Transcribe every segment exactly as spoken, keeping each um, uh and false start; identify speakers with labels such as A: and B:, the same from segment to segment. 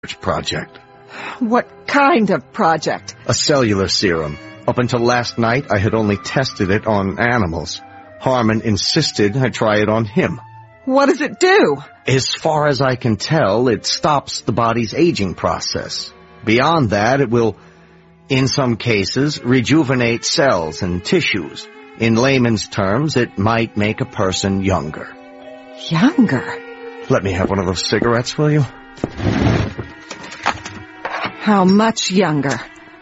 A: project.
B: What kind of project?
A: A cellular serum. Up until last night, I had only tested it on animals. Harmon insisted I try it on him.
B: What does it do?
A: As far as I can tell, it stops the body's aging process. Beyond that, it will, in some cases, rejuvenate cells and tissues. In layman's terms, it might make a person younger.
B: Younger?
A: Let me have one of those cigarettes, will you?
B: How much younger?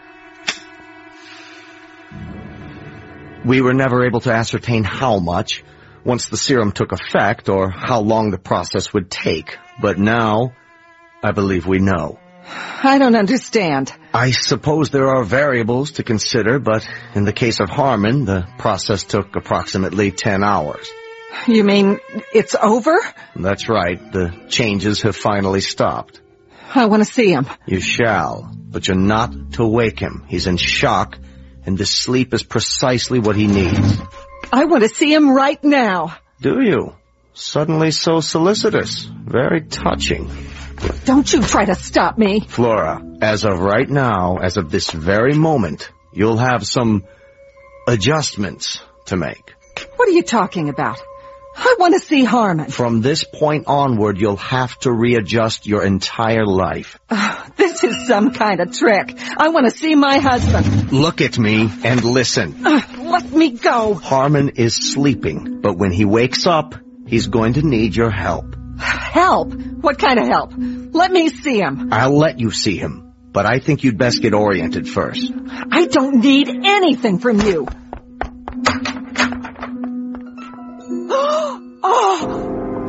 A: We were never able to ascertain how much once the serum took effect or how long the process would take. But now, I believe we know.
B: I don't understand.
A: I suppose there are variables to consider, but in the case of Harmon, the process took approximately ten hours.
B: You mean it's over?
A: That's right. The changes have finally stopped.
B: I want to see him.
A: You shall, but you're not to wake him. He's in shock, and this sleep is precisely what he needs.
B: I want to see him right now.
A: Do you? Suddenly so solicitous. Very touching.
B: Don't you try to stop me.
A: Flora, as of right now, as of this very moment, you'll have some adjustments to make.
B: What are you talking about? I want to see Harmon.
A: From this point onward, you'll have to readjust your entire life.
B: Oh, this is some kind of trick. I want to see my husband.
A: Look at me and listen.
B: Uh, let me go.
A: Harmon is sleeping, but when he wakes up, he's going to need your help.
B: Help? What kind of help? Let me see him.
A: I'll let you see him, but I think you'd best get oriented first.
B: I don't need anything from you. Oh!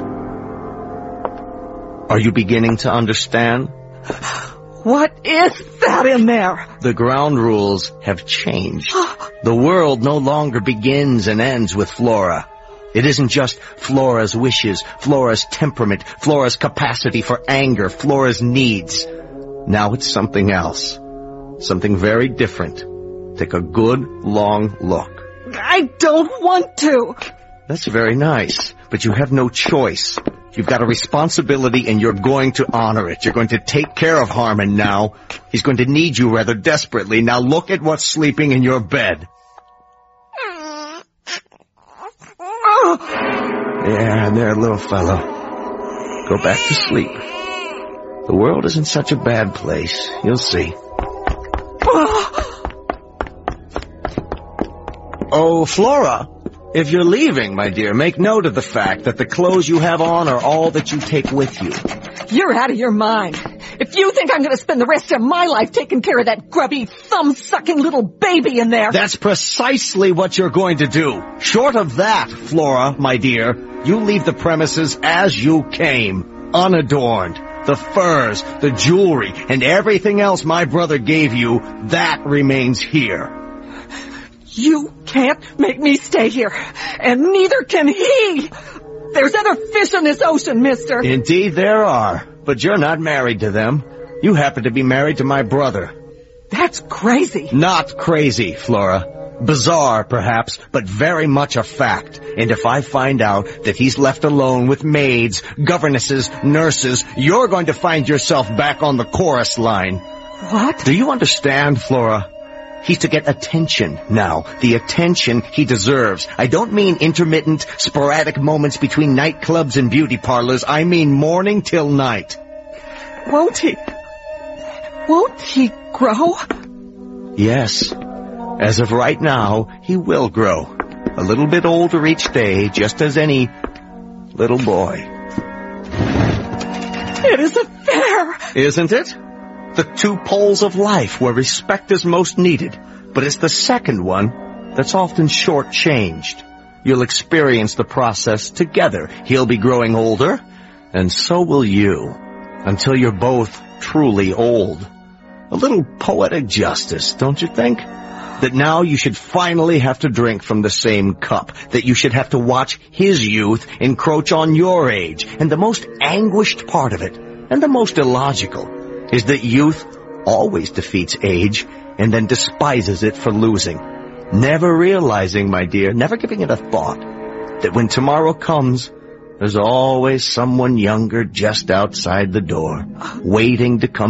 A: Are you beginning to understand?
B: What is that in there?
A: The ground rules have changed. The world no longer begins and ends with Flora. It isn't just Flora's wishes, Flora's temperament, Flora's capacity for anger, Flora's needs. Now it's something else. Something very different. Take a good, long look.
B: I don't want to.
A: That's very nice, but you have no choice. You've got a responsibility and you're going to honor it. You're going to take care of Harmon now. He's going to need you rather desperately. Now look at what's sleeping in your bed. Yeah, there, little fellow. Go back to sleep. The world isn't such a bad place. You'll see. Oh, Flora, if you're leaving, my dear, make note of the fact that the clothes you have on are all that you take with you.
B: You're out of your mind. If you think I'm going to spend the rest of my life taking care of that grubby, thumb-sucking little baby in there...
A: That's precisely what you're going to do. Short of that, Flora, my dear, you leave the premises as you came, unadorned. The furs, the jewelry, and everything else my brother gave you, that remains here.
B: You can't make me stay here, and neither can he. There's other fish in this ocean, mister.
A: Indeed there are, but you're not married to them. You happen to be married to my brother.
B: That's crazy.
A: Not crazy, Flora. Bizarre, perhaps, but very much a fact. And if I find out that he's left alone with maids, governesses, nurses, you're going to find yourself back on the chorus line.
B: What?
A: Do you understand, Flora? He's to get attention now, the attention he deserves. I don't mean intermittent, sporadic moments between nightclubs and beauty parlors. I mean morning till night.
B: Won't he... Won't he grow?
A: Yes. As of right now, he will grow. A little bit older each day, just as any little boy.
B: It isn't fair.
A: Isn't it? The two poles of life where respect is most needed, but it's the second one that's often short-changed. You'll experience the process together. He'll be growing older, and so will you, until you're both truly old. A little poetic justice, don't you think? That now you should finally have to drink from the same cup, that you should have to watch his youth encroach on your age, and the most anguished part of it, and the most illogical, is that youth always defeats age and then despises it for losing, never realizing, my dear, never giving it a thought, that when tomorrow comes There's always someone younger just outside the door, waiting to come